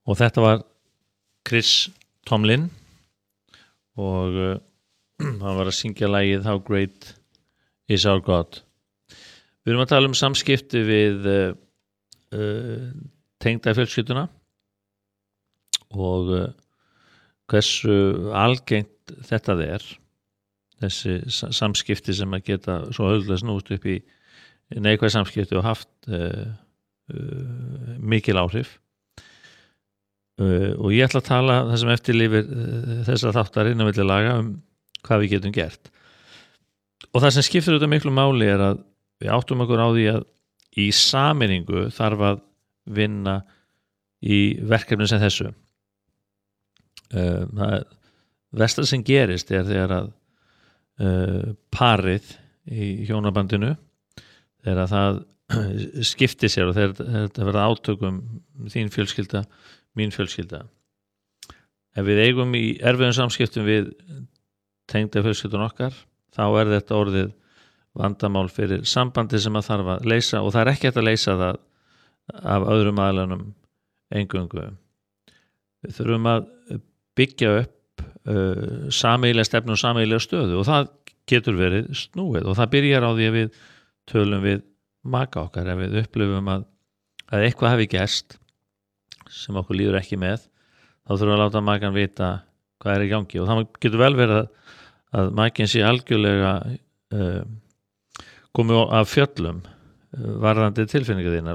og þetta var Chris Tomlin og hann var að syngja lagið How Great Is Our God. Við erum að tala samskipti við tengda fjölskylduna og hversu algengt þetta þessi samskipti sem að geta svo auðvitað snúst upp í neikvæð samskipti og haft mikil áhrif. Og ég ætla að tala það sem eftir lifir þessar þáttar inn á milli laga hvað við getum gert. Og það sem skiptir þetta miklu máli að við áttum okkur á því að í sameiningu þarf að vinna í verkefni sem þessu. Það versta sem gerist þegar að parið í hjónabandinu þegar að það skiptir sér og þegar þetta verða átökum þín fjölskylda, mín fjölskylda. Ef við eigum í erfiðum samskiptum við tengda fjölskyldun okkar, þá þetta orðið vandamál fyrir sambandi sem að þarf að leysa og það ekki hægt að leysa það af öðrum aðilunum eingöngu. Við þurfum að byggja upp sameiginlega stefnu og sameiginlega stöðu og það getur verið snúið og það byrjar á því að við tölum við maka okkar. Ef við upplifum að eitthvað hafi gerst sem okkur líður ekki með, þá þurfum við að láta makan vita hvað í gangi og það getur vel verið að makinn sé algjörlega komið af fjöllum varðandi tilfinningar þínar